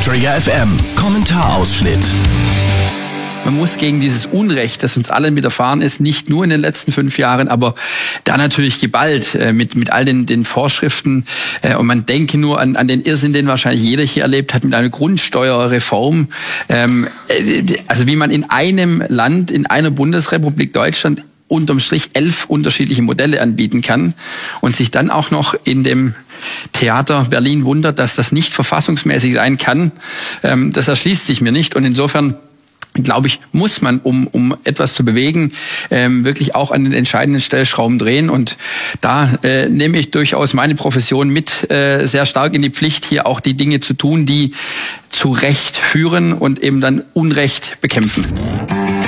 Trigger FM Kommentarausschnitt. Man muss gegen dieses Unrecht, das uns allen widerfahren ist, nicht nur in den letzten 5 Jahren, aber da natürlich geballt mit all den Vorschriften. Und man denke nur an den Irrsinn, den wahrscheinlich jeder hier erlebt hat mit einer Grundsteuerreform. Also wie man in einem Land, in einer Bundesrepublik Deutschland unterm Strich 11 unterschiedliche Modelle anbieten kann und sich dann auch noch in dem Theater Berlin wundert, dass das nicht verfassungsmäßig sein kann. Das erschließt sich mir nicht. Und insofern glaube ich, muss man, um etwas zu bewegen, wirklich auch an den entscheidenden Stellschrauben drehen. Und da nehme ich durchaus meine Profession mit sehr stark in die Pflicht, hier auch die Dinge zu tun, die zu Recht führen und eben dann Unrecht bekämpfen.